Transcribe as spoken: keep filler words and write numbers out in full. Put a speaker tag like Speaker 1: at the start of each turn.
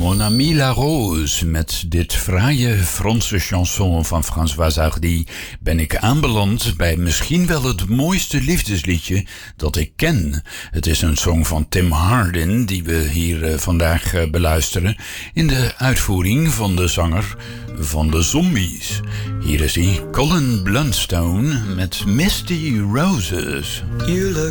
Speaker 1: Mon ami la rose. Met dit fraaie Franse chanson van François Hardy ben ik aanbeland bij misschien wel het mooiste liefdesliedje dat ik ken. Het is een song van Tim Hardin die we hier uh, vandaag uh, beluisteren in de uitvoering van de zanger van de Zombies. Hier is hij, Colin Blunstone met Misty Roses.
Speaker 2: You look